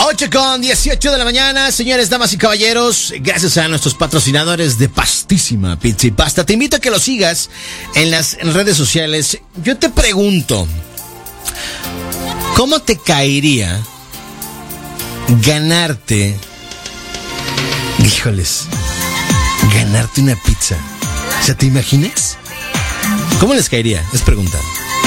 8:18 de la mañana, señores, damas y caballeros. Gracias a nuestros patrocinadores de Pastísima Pizza y Pasta. Te invito a que lo sigas en las redes sociales. Yo te pregunto, ¿cómo te caería ganarte, ganarte una pizza? O sea, ¿te imaginas? ¿Cómo les caería? Es pregunta.